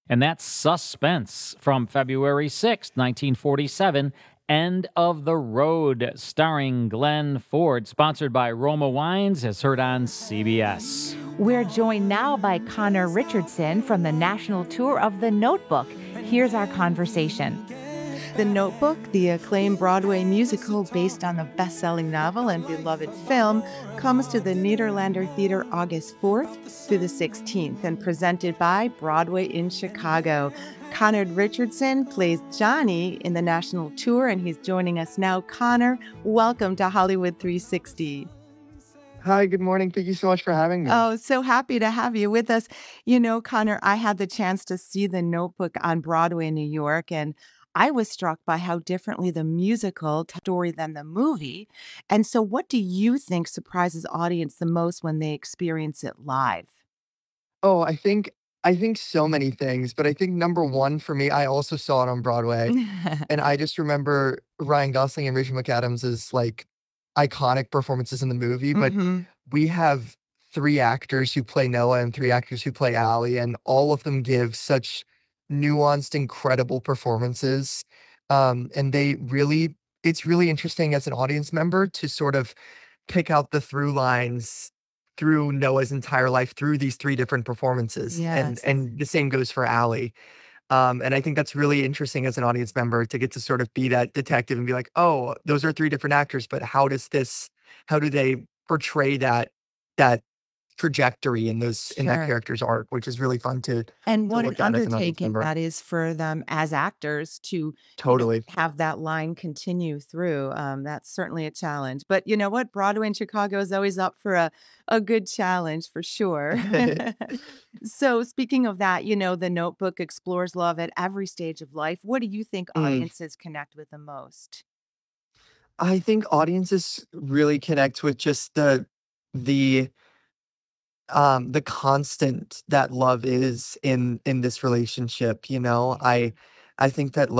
And that's Suspense from February 6th, 1947. End of the Road, starring Glenn Ford, sponsored by Roma Wines, as heard on CBS. We're joined now by Connor Richardson from the national tour of The Notebook. Here's our conversation. The Notebook, the acclaimed Broadway musical based on the best-selling novel and beloved film, comes to the Nederlander Theater August 4th through the 16th and presented by Broadway in Chicago. Connor Richardson plays Johnny in the national tour, and he's joining us now. Connor, welcome to Hollywood 360. Hi, good morning. Thank you so much for having me. Oh, so happy to have you with us. You know, Connor, I had the chance to see The Notebook on Broadway in New York, and I was struck by how differently the musical story than the movie. And so, what do you think surprises audience the most when they experience it live? Oh, I think so many things, but I think number one for me, I also saw it on Broadway, and I just remember Ryan Gosling and Rachel McAdams' like iconic performances in the movie. But Hmm. we have three actors who play Noah and three actors who play Allie, and all of them give such nuanced, incredible performances. And it's really interesting as an audience member to sort of pick out the through lines through Noah's entire life through these three different performances. And Yes. and the same goes for Allie. And I think that's really interesting as an audience member to get to sort of be that detective and be like, oh, those are three different actors, but how do they portray that trajectory in that Sure. character's arc, which is really fun And to what an look at as an audience undertaking member. that is for them as actors to, Totally. have that line continue through. That's certainly a challenge. But you know what? Broadway in Chicago is always up for a good challenge for sure. So, speaking of that, The Notebook explores love at every stage of life. What do you think Mm. audiences connect with the most? I think audiences really connect with just the the constant that love is in this relationship. I think that